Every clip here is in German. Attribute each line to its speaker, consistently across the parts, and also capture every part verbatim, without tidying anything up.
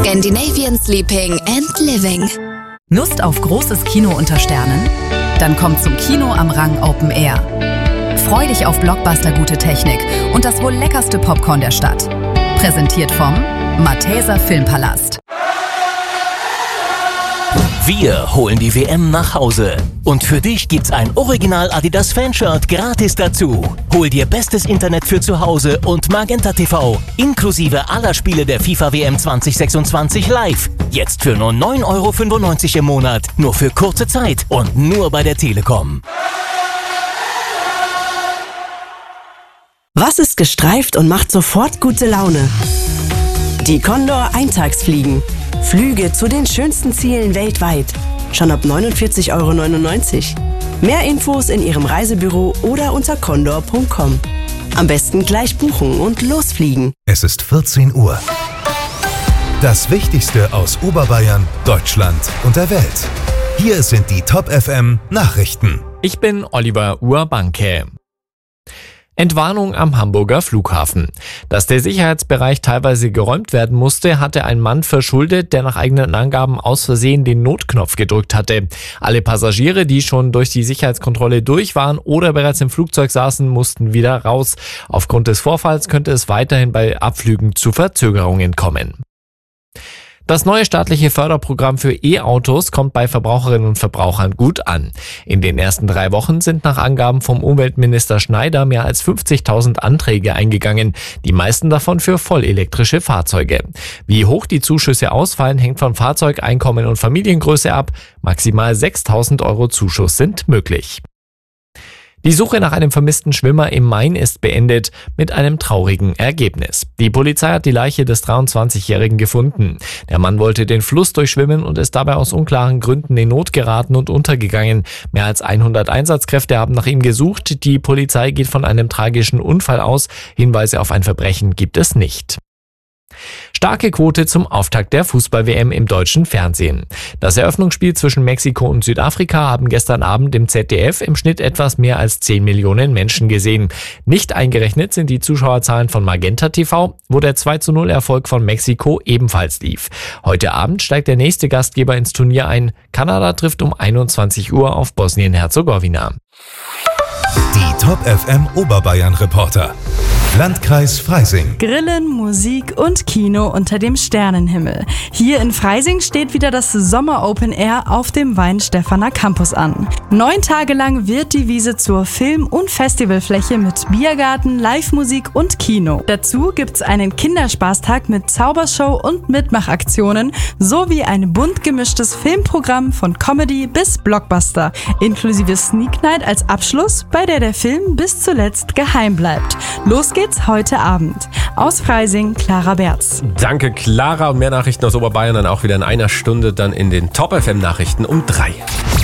Speaker 1: Scandinavian Sleeping and Living.
Speaker 2: Lust auf großes Kino unter Sternen? Dann komm zum Kino am Rang Open Air. Freu dich auf Blockbuster-gute Technik und das wohl leckerste Popcorn der Stadt. Präsentiert vom Malteser Filmpalast.
Speaker 3: Wir holen die W M nach Hause. Und für dich gibt's ein Original Adidas Fanshirt gratis dazu. Hol dir bestes Internet für zu Hause und Magenta T V inklusive aller Spiele der FIFA W M zwanzig sechsundzwanzig live. Jetzt für nur neun Euro fünfundneunzig im Monat. Nur für kurze Zeit und nur bei der Telekom.
Speaker 4: Was ist gestreift und macht sofort gute Laune? Die Condor Eintagsfliegen. Flüge zu den schönsten Zielen weltweit. Schon ab neunundvierzig Euro neunundneunzig. Mehr Infos in Ihrem Reisebüro oder unter condor punkt com. Am besten gleich buchen und losfliegen.
Speaker 5: Es ist vierzehn Uhr. Das Wichtigste aus Oberbayern, Deutschland und der Welt. Hier sind die Top F M Nachrichten.
Speaker 6: Ich bin Oliver Urbanke. Entwarnung am Hamburger Flughafen. Dass der Sicherheitsbereich teilweise geräumt werden musste, hatte ein Mann verschuldet, der nach eigenen Angaben aus Versehen den Notknopf gedrückt hatte. Alle Passagiere, die schon durch die Sicherheitskontrolle durch waren oder bereits im Flugzeug saßen, mussten wieder raus. Aufgrund des Vorfalls könnte es weiterhin bei Abflügen zu Verzögerungen kommen. Das neue staatliche Förderprogramm für E-Autos kommt bei Verbraucherinnen und Verbrauchern gut an. In den ersten drei Wochen sind nach Angaben vom Umweltminister Schneider mehr als fünfzigtausend Anträge eingegangen, die meisten davon für vollelektrische Fahrzeuge. Wie hoch die Zuschüsse ausfallen, hängt von Fahrzeug, Einkommen und Familiengröße ab. Maximal sechstausend Euro Zuschuss sind möglich. Die Suche nach einem vermissten Schwimmer im Main ist beendet mit einem traurigen Ergebnis. Die Polizei hat die Leiche des dreiundzwanzigjährigen gefunden. Der Mann wollte den Fluss durchschwimmen und ist dabei aus unklaren Gründen in Not geraten und untergegangen. Mehr als hundert Einsatzkräfte haben nach ihm gesucht. Die Polizei geht von einem tragischen Unfall aus. Hinweise auf ein Verbrechen gibt es nicht. Starke Quote zum Auftakt der Fußball-W M im deutschen Fernsehen. Das Eröffnungsspiel zwischen Mexiko und Südafrika haben gestern Abend im Z D F im Schnitt etwas mehr als zehn Millionen Menschen gesehen. Nicht eingerechnet sind die Zuschauerzahlen von Magenta T V, wo der zwei zu null Erfolg von Mexiko ebenfalls lief. Heute Abend steigt der nächste Gastgeber ins Turnier ein. Kanada trifft um einundzwanzig Uhr auf Bosnien-Herzegowina.
Speaker 5: Die Top F M Oberbayern Reporter. Landkreis Freising.
Speaker 7: Grillen, Musik und Kino unter dem Sternenhimmel. Hier in Freising steht wieder das Sommer Open Air auf dem Weinstephaner Campus an. Neun Tage lang wird die Wiese zur Film- und Festivalfläche mit Biergarten, Live-Musik und Kino. Dazu gibt's einen Kinderspaßtag mit Zaubershow und Mitmachaktionen sowie ein bunt gemischtes Filmprogramm von Comedy bis Blockbuster, inklusive Sneak Night als Abschluss, bei der der Film bis zuletzt geheim bleibt. Los geht's heute Abend. Aus Freising, Clara Berz.
Speaker 8: Danke, Clara. Und mehr Nachrichten aus Oberbayern dann auch wieder in einer Stunde, dann in den Top F M Nachrichten um drei.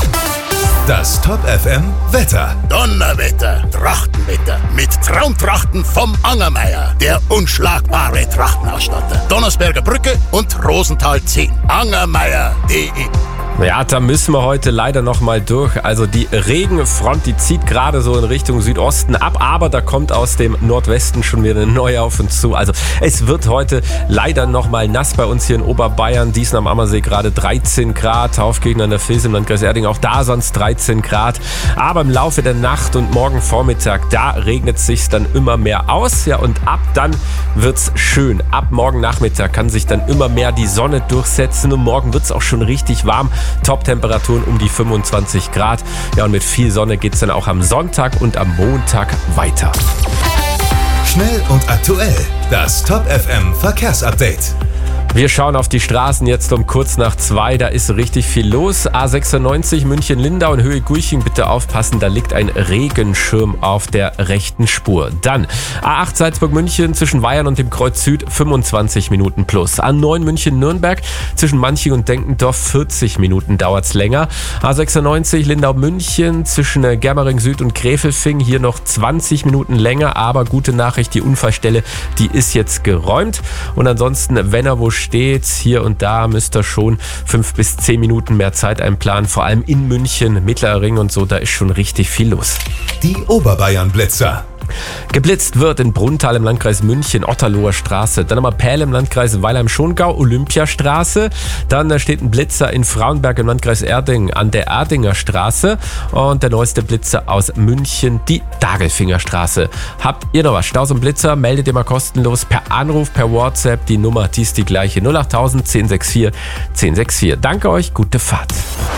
Speaker 5: Das Top F M Wetter.
Speaker 9: Donnerwetter, Trachtenwetter mit Traumtrachten vom Angermeier, der unschlagbare Trachtenausstatter. Donnersberger Brücke und Rosenthal zehn. Angermeier punkt de.
Speaker 8: Ja, da müssen wir heute leider noch mal durch. Also die Regenfront, die zieht gerade so in Richtung Südosten ab, aber da kommt aus dem Nordwesten schon wieder eine neue auf uns zu. Also es wird heute leider noch mal nass bei uns hier in Oberbayern. Diesen am Ammersee gerade dreizehn Grad, Taufgegend an der Vils im Landkreis Erding auch da sonst dreizehn Grad. Aber im Laufe der Nacht und morgen Vormittag, da regnet es sich dann immer mehr aus. Ja, und ab dann wird's schön. Ab morgen Nachmittag kann sich dann immer mehr die Sonne durchsetzen und morgen wird's auch schon richtig warm. Top-Temperaturen um die fünfundzwanzig Grad. Ja, und mit viel Sonne geht's dann auch am Sonntag und am Montag weiter.
Speaker 5: Schnell und aktuell. Das Top F M Verkehrsupdate.
Speaker 8: Wir schauen auf die Straßen jetzt um kurz nach zwei. Da ist richtig viel los. A sechsundneunzig München-Lindau in Höhe Gulching. Bitte aufpassen, da liegt ein Regenschirm auf der rechten Spur. Dann A acht Salzburg-München zwischen Weyern und dem Kreuz Süd fünfundzwanzig Minuten plus. A neun München-Nürnberg zwischen Manching und Denkendorf vierzig Minuten dauert's länger. A sechsundneunzig Lindau-München zwischen Germering Süd und Gräfelfing hier noch zwanzig Minuten länger. Aber gute Nachricht, die Unfallstelle, die ist jetzt geräumt. Und ansonsten, wenn er wo steht, hier und da müsst ihr schon fünf bis zehn Minuten mehr Zeit einplanen. Vor allem in München, Mittlerer Ring und so, da ist schon richtig viel los.
Speaker 5: Die Oberbayern Blitzer.
Speaker 8: Geblitzt wird in Brunnthal im Landkreis München, Otterloher Straße. Dann haben wir Pähl im Landkreis Weilheim-Schongau, Olympiastraße. Dann da steht ein Blitzer in Frauenberg im Landkreis Erding an der Erdinger Straße. Und der neueste Blitzer aus München, die Dagelfingerstraße. Habt ihr noch was? Staus und Blitzer, meldet ihr mal kostenlos per Anruf, per WhatsApp. Die Nummer, die ist die gleiche. null acht null null eins sechs vier eins sechs vier. Danke euch, gute Fahrt.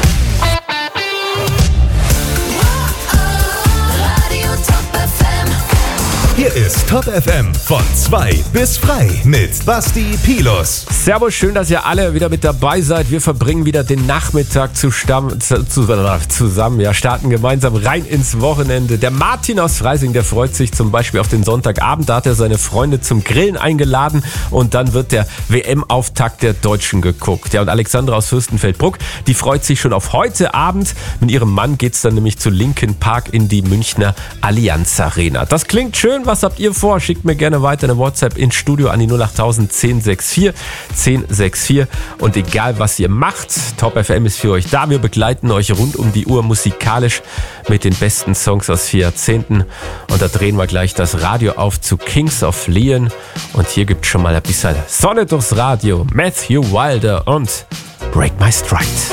Speaker 5: Hier ist Top F M von zwei bis frei mit Basti Pilus.
Speaker 8: Servus, schön, dass ihr alle wieder mit dabei seid. Wir verbringen wieder den Nachmittag zu stamm, zu, zu, zusammen, ja, starten gemeinsam rein ins Wochenende. Der Martin aus Freising, der freut sich zum Beispiel auf den Sonntagabend. Da hat er seine Freunde zum Grillen eingeladen und dann wird der W M-Auftakt der Deutschen geguckt. Ja, und Alexandra aus Fürstenfeldbruck, die freut sich schon auf heute Abend. Mit ihrem Mann geht's dann nämlich zu Linkin Park in die Münchner Allianz Arena. Das klingt schön. Was habt ihr vor? Schickt mir gerne weiter eine WhatsApp ins Studio an die null acht null null eins sechs vier eins sechs vier. Und egal, was ihr macht, Top F M ist für euch da. Wir begleiten euch rund um die Uhr musikalisch mit den besten Songs aus vier Jahrzehnten. Und da drehen wir gleich das Radio auf zu Kings of Leon. Und hier gibt es schon mal ein bisschen Sonne durchs Radio. Matthew Wilder und Break My Stride.